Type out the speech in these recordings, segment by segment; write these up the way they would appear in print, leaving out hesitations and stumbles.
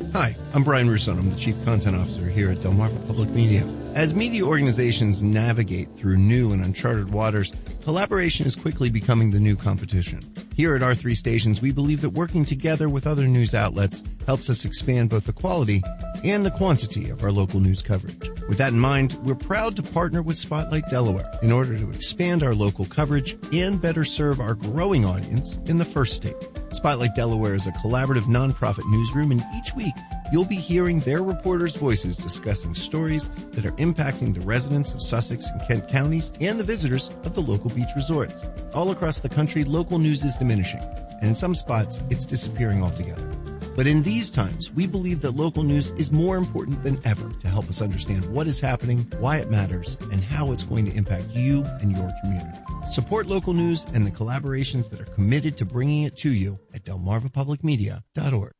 Hi, I'm Brian Russo, and I'm the Chief Content Officer here at Delmarva Public Media. As media organizations navigate through new and uncharted waters, collaboration is quickly becoming the new competition. Here at R3 Stations, we believe that working together with other news outlets helps us expand both the quality and the quantity of our local news coverage. With that in mind, we're proud to partner with Spotlight Delaware in order to expand our local coverage and better serve our growing audience in the first state. Spotlight Delaware is a collaborative nonprofit newsroom, and each week you'll be hearing their reporters' voices discussing stories that are impacting the residents of Sussex and Kent counties and the visitors of the local beach resorts. All across the country, local news is diminishing, and in some spots, it's disappearing altogether. But in these times, we believe that local news is more important than ever to help us understand what is happening, why it matters, and how it's going to impact you and your community. Support local news and the collaborations that are committed to bringing it to you at delmarvapublicmedia.org.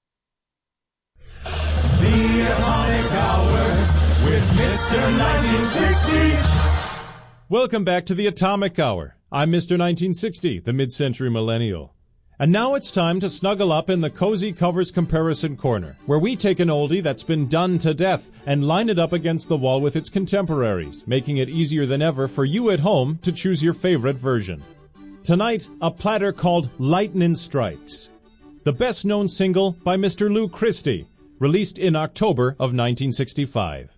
The Atomic Hour with Mr. 1960. Welcome back to the Atomic Hour. I'm Mr. 1960, the mid-century millennial. And now it's time to snuggle up in the Cozy Covers Comparison Corner, where we take an oldie that's been done to death and line it up against the wall with its contemporaries, making it easier than ever for you at home to choose your favorite version. Tonight, a platter called Lightnin' Strikes, the best-known single by Mr. Lou Christie, released in October of 1965.